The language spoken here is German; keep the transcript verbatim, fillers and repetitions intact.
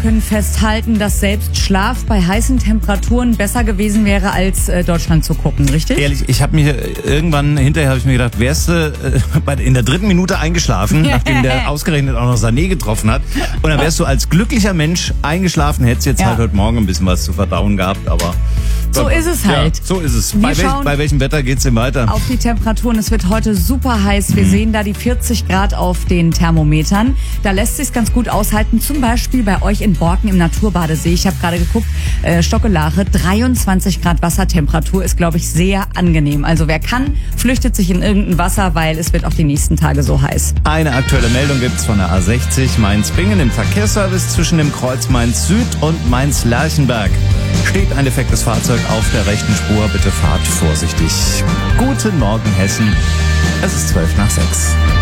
können festhalten, dass selbst Schlaf bei heißen Temperaturen besser gewesen wäre, als äh, Deutschland zu gucken, richtig? Ehrlich, ich habe mir irgendwann, hinterher habe ich mir gedacht, wärst du äh, bei, in der dritten Minute eingeschlafen, nachdem der ausgerechnet auch noch Sané getroffen hat. Und dann wärst du als glücklicher Mensch eingeschlafen, hättest jetzt ja. halt heute Morgen ein bisschen was zu verdauen gehabt, aber... So ist es halt. Ja, so ist es. Bei, welch, bei welchem Wetter geht's denn weiter? Auf die Temperaturen. Es wird heute super heiß. Wir mhm. sehen da die vierzig Grad auf den Thermometern. Da lässt sich's ganz gut aushalten. Zum Beispiel bei euch in Borken im Naturbadesee. Ich habe gerade geguckt, äh, Stockelache, dreiundzwanzig Grad Wassertemperatur ist, glaube ich, sehr angenehm. Also wer kann, flüchtet sich in irgendein Wasser, weil es wird auch die nächsten Tage so heiß. Eine aktuelle Meldung gibt's von der A sechzig Mainz-Bingen im Verkehrsservice zwischen dem Kreuz Mainz-Süd und Mainz-Lerchenberg. Steht ein defektes Fahrzeug auf der rechten Spur. Bitte fahrt vorsichtig. Guten Morgen, Hessen. Es ist zwölf nach sechs.